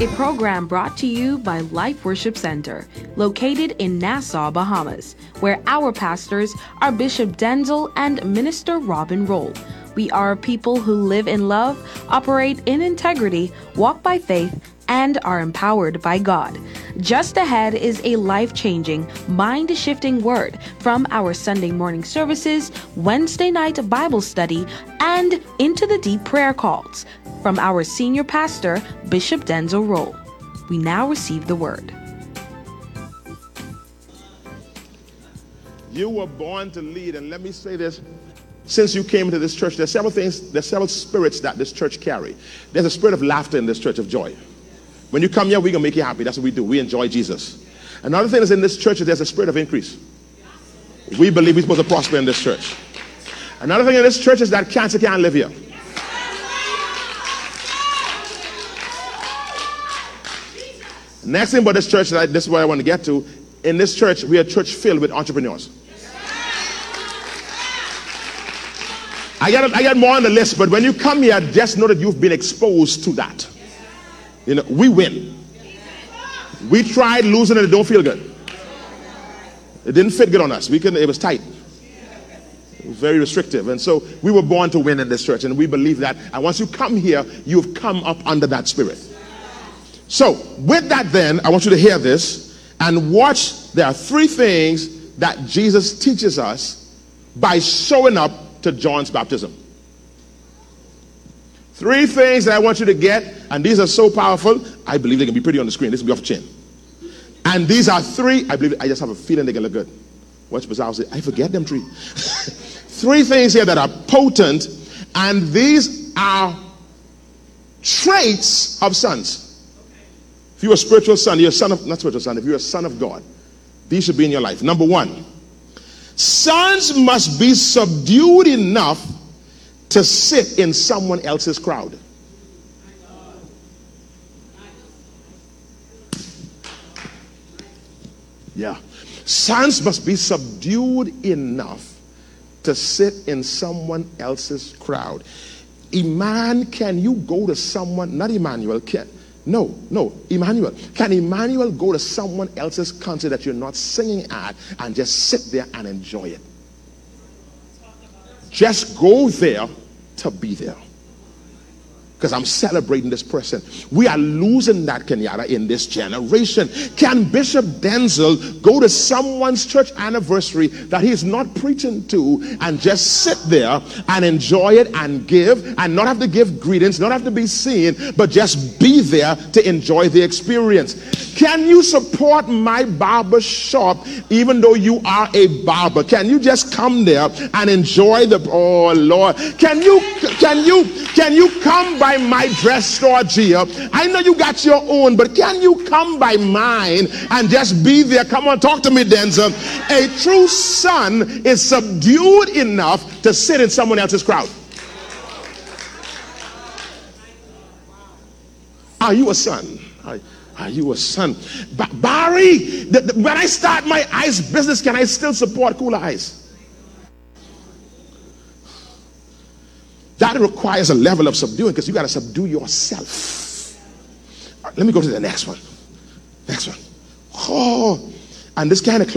a program brought to you by Life Worship Center, located in Nassau, Bahamas, where our pastors are Bishop Denzel and Minister Robin Roll. We are people who live in love, operate in integrity, walk by faith, and are empowered by God. Just ahead is a life-changing, mind-shifting word from our Sunday morning services, Wednesday night Bible study, and Into the Deep prayer calls from our senior pastor, Bishop Denzel Roll. We now receive the word. You were born to lead, and let me say this. Since you came into this church, there's several spirits that this church carry. There's a spirit of laughter in this church, of joy. When you come here, we're going to make you happy. That's what we do. We enjoy Jesus. Another thing is in this church is there's a spirit of increase. We believe we're supposed to prosper in this church. Another thing in this church is that cancer can't live here. Next thing about this church, this is what I want to get to. In this church, we are a church filled with entrepreneurs. I got more on the list, but when you come here, just know that you've been exposed to that. You know, we win. We tried losing and it don't feel good. It didn't fit good on us. It was tight. It was very restrictive. And so we were born to win in this church, and we believe that. And once you come here, you've come up under that spirit. So with that then, I want you to hear this and watch. There are three things that Jesus teaches us by showing up to John's baptism. Three things that I want you to get, and these are so powerful, I believe they can be pretty on the screen. This will be off the chain. And these are three, I just have a feeling they can look good. What's bizarre? I forget them three. Three things here that are potent, and these are traits of sons. If you're a spiritual son, you're a son of, not spiritual son, if you're a son of God, these should be in your life. Number one, sons must be subdued enough to sit in someone else's crowd. Yeah. Sons must be subdued enough to sit in someone else's crowd. Can you go to someone, not Emmanuel, Emmanuel. Can Emmanuel go to someone else's concert that you're not singing at and just sit there and enjoy it? Just go there to be there. Because I'm celebrating this person. We are losing that, Kenyatta, in this generation. Can Bishop Denzel go to someone's church anniversary that he's not preaching to and just sit there and enjoy it and give, and not have to give greetings, not have to be seen, but just be there to enjoy the experience? Can you support my barber shop even though you are a barber? Can you just come there and enjoy oh Lord? Can you come by my dress store, Gia? I know you got your own, but can you come by mine and just be there? Come on, talk to me, Denzel. A true son is subdued enough to sit in someone else's crowd. Are you a son? Are you a son? Barry, when I start my ice business, can I still support Cooler Ice? That requires a level of subduing, because you got to subdue yourself. Let me go to the next one. Oh, and this kind of